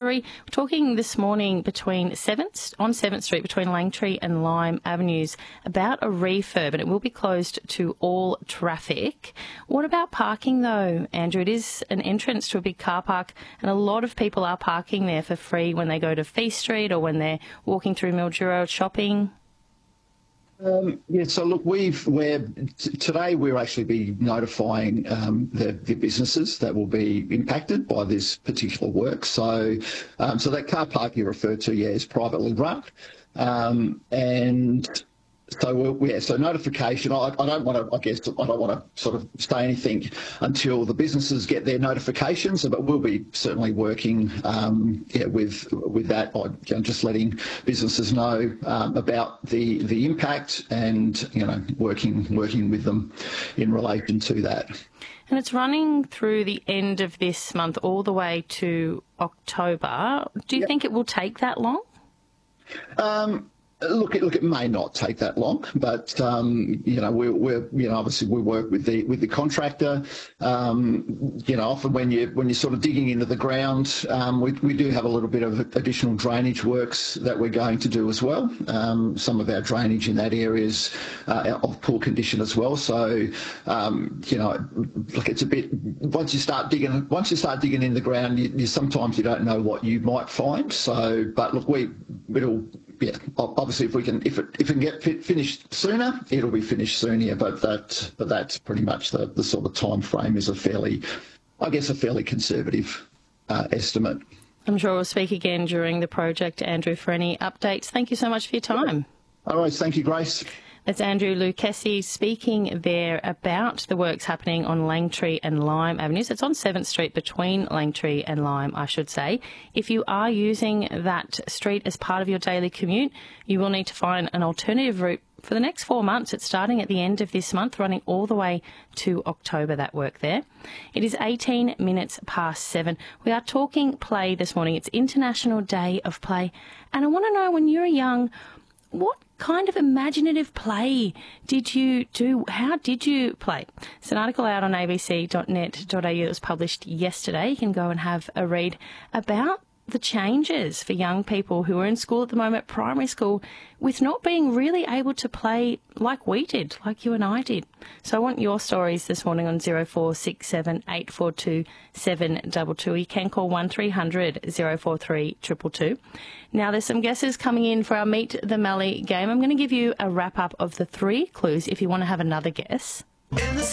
Valerie, we're talking this morning on 7th Street between Langtree and Lime Avenues about a refurb, and it will be closed to all traffic. What about parking though, Andrew? It is an entrance to a big car park, and a lot of people are parking there for free when they go to Feast Street or when they're walking through Mildura shopping. So look, today we'll actually be notifying the businesses that will be impacted by this particular work. So that car park you referred to, is privately run, and so notification. I don't want to sort of say anything until the businesses get their notifications, but we'll be certainly working with that. I'm just letting businesses know about the impact and working with them in relation to that. And it's running through the end of this month all the way to October. Do you think it will take that long? Look, it may not take that long, but we're obviously we work with the contractor. Often when you're sort of digging into the ground, we do have a little bit of additional drainage works that we're going to do as well. Some of our drainage in that area is of poor condition as well. So look, it's a bit once you start digging in the ground, you sometimes you don't know what you might find. So, but look, obviously, if it can get finished sooner, it'll be finished sooner. But that's pretty much the sort of time frame is a fairly conservative estimate. I'm sure we'll speak again during the project, Andrew, for any updates. Thank you so much for your time. All right, thank you, Grace. That's Andrew Lucchesi speaking there about the works happening on Langtree and Lime Avenues. It's on 7th Street between Langtree and Lime, I should say. If you are using that street as part of your daily commute, you will need to find an alternative route for the next 4 months. It's starting at the end of this month, running all the way to October, that work there. It is 18 minutes past 7. We are talking play this morning. It's International Day of Play. And I want to know, when you were young, what kind of imaginative play did you do? How did you play? It's an article out on abc.net.au that was published yesterday. You can go and have a read about the changes for young people who are in school at the moment, primary school, with not being really able to play like we did, like you and I did. So I want your stories this morning on 0467 842 722. You can call 1300 043 222. Now, there's some guesses coming in for our Meet the Mallee game. I'm going to give you a wrap-up of the 3 clues if you want to have another guess.